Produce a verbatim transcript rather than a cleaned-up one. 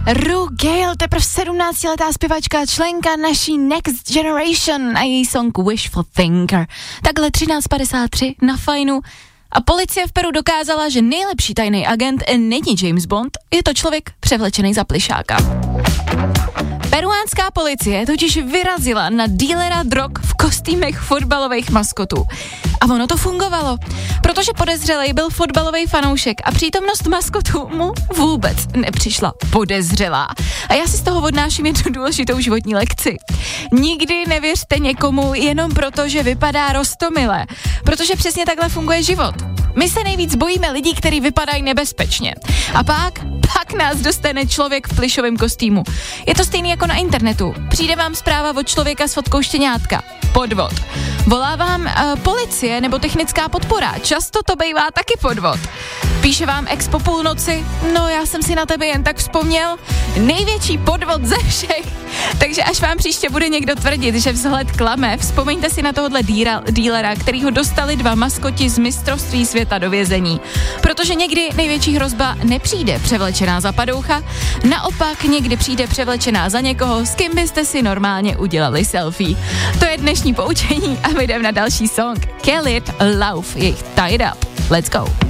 Ru Gale, teprve sedmnáctiletá zpěvačka, členka naší Next Generation a její song Wishful Thinker. Takhle třináct padesát tři na Fajnu. A policie v Peru dokázala, že nejlepší tajný agent není James Bond, je to člověk převlečený za plišáka. Peruánská policie totiž vyrazila na dílera drog v kostýmech fotbalových maskotů. A ono to fungovalo, protože podezřelej byl fotbalový fanoušek a přítomnost maskotů mu vůbec nepřišla podezřelá. A já si z toho odnáším jednu důležitou životní lekci. Nikdy nevěřte někomu jenom proto, že vypadá roztomile, protože přesně takhle funguje život. My se nejvíc bojíme lidí, kteří vypadají nebezpečně. A pak, pak nás dostane člověk v plišovém kostýmu. Je to stejný jako na internetu. Přijde vám zpráva od člověka s fotkou štěňátka. Podvod. Volá vám uh, policie nebo technická podpora. Často to bývá taky podvod. Píše vám ex po půlnoci, no já jsem si na tebe jen tak vzpomněl. Největší podvod ze všech. Takže až vám příště bude někdo tvrdit, že vzhled klame, vzpomeňte si na tohohle díra, dílera, kterýho dostali dva maskoti z mistrovství světa do vězení. Protože někdy největší hrozba nepřijde převlečená za padoucha, naopak někdy přijde převlečená za někoho, s kým byste si normálně udělali selfie. To je dnešní poučení a my jdeme na další song. Khalid Love, jejich Tied Up. Let's go.